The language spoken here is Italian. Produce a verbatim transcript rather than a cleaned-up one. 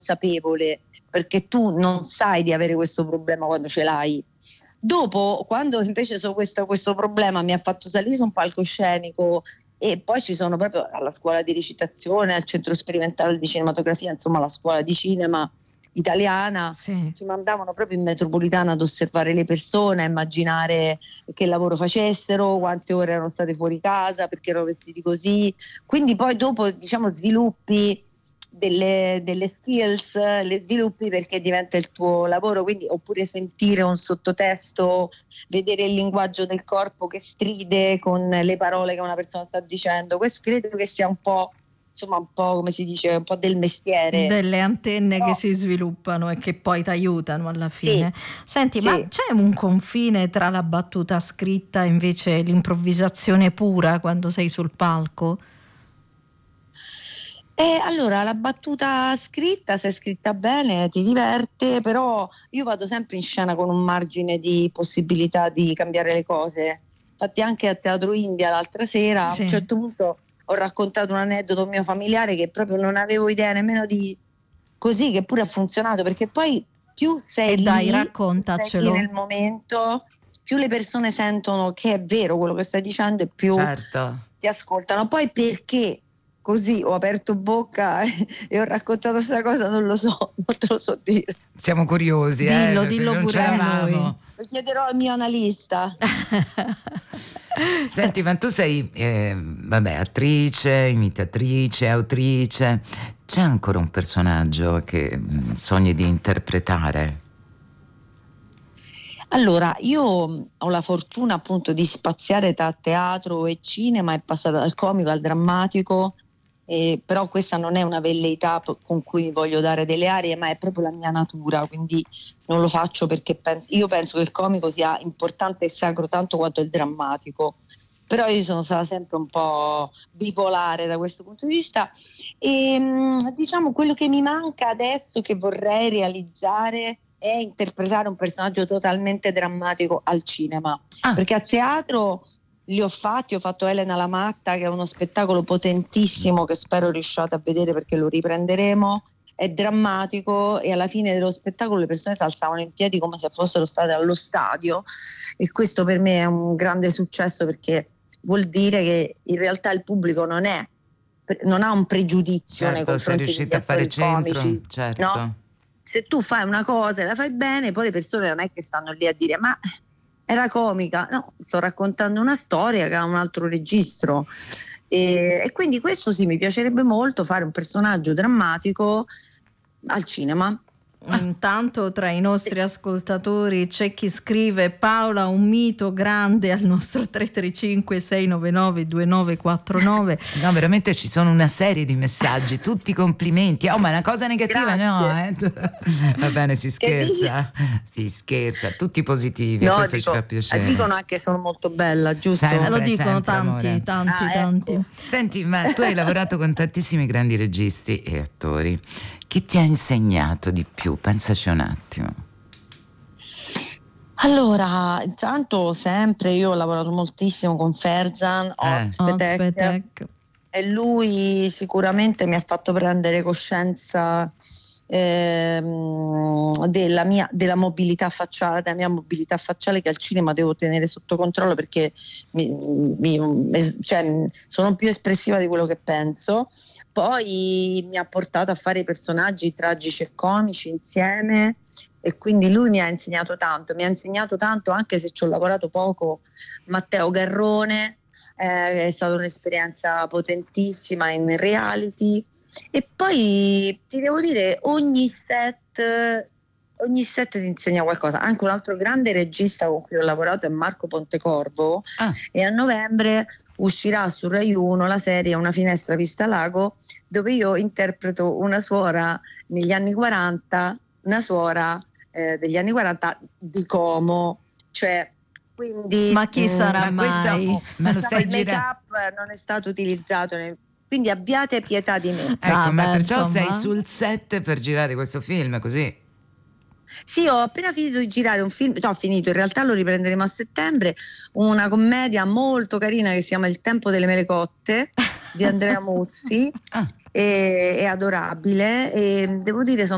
consapevole, perché tu non sai di avere questo problema quando ce l'hai. Dopo, quando invece so questo, questo problema mi ha fatto salire su un palcoscenico, e poi ci sono proprio alla scuola di recitazione, al centro sperimentale di cinematografia, insomma la scuola di cinema italiana, sì. ci mandavano proprio in metropolitana ad osservare le persone, a immaginare che lavoro facessero, quante ore erano state fuori casa, perché erano vestiti così. Quindi poi dopo, diciamo, sviluppi delle, delle skills, le sviluppi perché diventa il tuo lavoro, quindi oppure sentire un sottotesto, vedere il linguaggio del corpo che stride con le parole che una persona sta dicendo. Questo credo che sia un po', insomma, un po', come si dice, un po' del mestiere. Delle antenne Però, che si sviluppano e che poi ti aiutano alla fine. sì, Senti, sì. ma c'è un confine tra la battuta scritta e invece l'improvvisazione pura quando sei sul palco? E allora la battuta scritta, se è scritta bene, ti diverte, però io vado sempre in scena con un margine di possibilità di cambiare le cose. Infatti anche a Teatro India l'altra sera, a un Sì. certo punto ho raccontato un aneddoto mio familiare che proprio non avevo idea nemmeno di, così, che pure ha funzionato, perché poi più sei E lì, dai, sei lì raccontacelo. nel momento, più le persone sentono che è vero quello che stai dicendo e più Certo. ti ascoltano. Poi perché così ho aperto bocca e ho raccontato questa cosa, non lo so, non te lo so dire. Siamo curiosi, Dillo, eh, dillo non pure a c'eravamo. noi. Lo chiederò al mio analista. Senti, ma tu sei, eh, vabbè, attrice, imitatrice, autrice. C'è ancora un personaggio che mh, sogni di interpretare? Allora, io ho la fortuna appunto di spaziare tra teatro e cinema, è passata dal comico al drammatico, eh, però questa non è una velleità p- con cui voglio dare delle arie, ma è proprio la mia natura, quindi non lo faccio perché pens- io penso che il comico sia importante e sacro tanto quanto il drammatico, però io sono stata sempre un po' bipolare da questo punto di vista e mh, diciamo quello che mi manca adesso, che vorrei realizzare, è interpretare un personaggio totalmente drammatico al cinema, Ah. perché a teatro li ho fatti, ho fatto Elena la Matta, che è uno spettacolo potentissimo che spero riusciate a vedere perché lo riprenderemo, è drammatico e alla fine dello spettacolo le persone si alzavano in piedi come se fossero state allo stadio, e questo per me è un grande successo, perché vuol dire che in realtà il pubblico non è non ha un pregiudizio nei Certo, sei confronti degli riuscita a fare attori centro, comici, certo. no? Se tu fai una cosa e la fai bene, poi le persone non è che stanno lì a dire ma era comica, no, sto raccontando una storia che ha un altro registro, e, e quindi questo sì, mi piacerebbe molto fare un personaggio drammatico al cinema. Intanto tra i nostri ascoltatori c'è chi scrive: Paola, un mito grande, al nostro tre tre cinque sei nove nove due nove quattro nove. No, veramente ci sono una serie di messaggi, tutti complimenti. Oh, ma è una cosa negativa? Grazie. No, eh? Va bene, si Che scherza, si scherza, tutti positivi, e No, questo dico, ci fa piacere. dicono anche che sono molto bella, giusto? Sempre, Eh, lo dicono sempre, tanti, amore. tanti, Ah, tanti. ecco. Senti, ma tu hai lavorato con tantissimi grandi registi e attori. Chi ti ha insegnato di più? Pensaci un attimo. Allora, intanto sempre io ho lavorato moltissimo con Ferzan Ozpetek, Ozpetek. e lui sicuramente mi ha fatto prendere coscienza ehm, della mia della mobilità facciale, della mia mobilità facciale che al cinema devo tenere sotto controllo, perché mi, mi- es- cioè, sono più espressiva di quello che penso. Poi mi ha portato a fare i personaggi tragici e comici insieme, e quindi lui mi ha insegnato tanto, mi ha insegnato tanto anche se ci ho lavorato poco. Matteo Garrone, eh, è stata un'esperienza potentissima in reality, e poi ti devo dire ogni set ogni set ti insegna qualcosa. Anche un altro grande regista con cui ho lavorato è Marco Pontecorvo, Ah. e a novembre uscirà su Rai uno la serie Una finestra vista lago, dove io interpreto una suora negli anni quaranta, una suora eh, degli anni quaranta di Como, cioè quindi Ma chi mh, sarà ma questo- mai? ma lo diciamo, stai il gira- make-up non è stato utilizzato nel- quindi abbiate pietà di me. Ecco, Ah, ma beh, perciò insomma. sei sul set per girare questo film, così? Sì, ho appena finito di girare un film, no, ho finito, in realtà lo riprenderemo a settembre, una commedia molto carina che si chiama Il tempo delle mele cotte di Andrea Muzzi, Ah. è, è adorabile, e devo dire sono